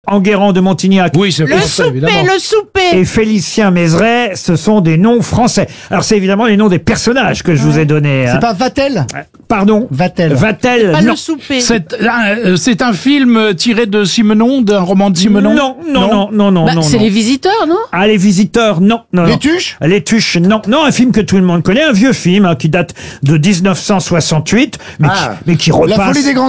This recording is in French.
Enguerrand de Montignac Oui, c'est français, évidemment. Le souper. et Félicien Mézeray, ce sont des noms français. Alors c'est évidemment les noms des personnages que je vous ai donnés. C'est pas Vatel? Pardon Vatel. Vatel, Pas non. le souper. C'est un film tiré de Simenon, d'un roman de Simenon. Non. C'est les visiteurs, non? Ah, les visiteurs, non. Les Tuches? Les Tuches, non. Non, un film que tout le monde connaît, un vieux film qui date de 1968, mais qui La repasse. folie des grands